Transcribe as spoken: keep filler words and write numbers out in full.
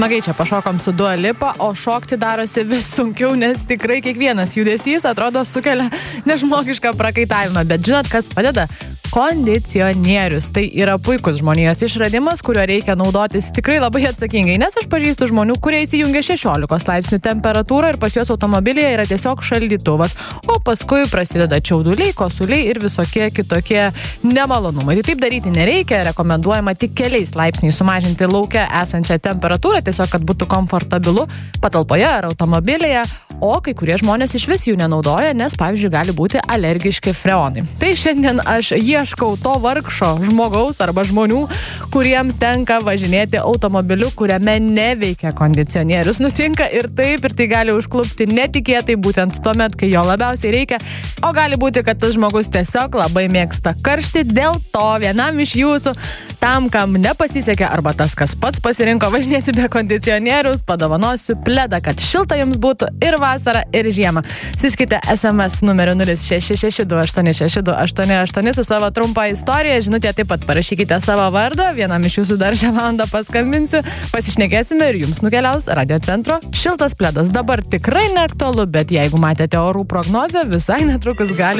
smagiai čia pašokom su Dua Lipa, o šokti darosi vis sunkiau, nes tikrai kiekvienas judesys atrodo sukelia nežmogišką prakaitavimą. Bet žinot, kas padeda? Kondicionierius. Tai yra puikus žmonijos išradimas, kurio reikia naudotis tikrai labai atsakingai, nes aš pažįstu žmonių, kurie įsijungia šešiolikos laipsnių temperatūrą ir pas juos automobilyje yra tiesiog šaldytuvas, o paskui prasideda čiauduliai, kosuliai ir visokie kitokie nemalonumai. Tai taip daryti nereikia, rekomenduojama tik keliais laipsniais sumažinti lauke esančią temperatūrą, tiesiog kad būtų komfortabilu patalpoje ar automobilyje, o kai kurie žmonės iš vis jų nenaudoja, nes, pavyzdžiui, gali būti alergiški freonai. Tai šiandien aš ieškau to vargšo žmogaus arba žmonių, kuriem tenka važinėti automobiliu, kuriame neveikia kondicionierius. Nutinka ir taip, ir tai gali užklupti netikėtai būtent tuomet, kai jo labiausiai reikia. O gali būti, kad tas žmogus tiesiog labai mėgsta karštį, dėl to vienam iš jūsų, tam, kam nepasisekė, arba tas, kas pats pasirinko važinėti be kondicionierius, padovanosiu pledą, kad šilta jums būtų ir vasarą, ir žiemą. Siųskite es em es numeriu nulis šeši šeši du aštuoni šeši du aštuoni aštuoni su savo trumpą istoriją. Žinutė taip pat parašykite savo vardą, vienam iš jūsų dar šią valandą paskambinsiu, pasišnekėsime ir jums nukeliaus Radio Centro šiltas pledas. Dabar tikrai neaktualu, bet jeigu matėte orų prognozę, visai netrukus gali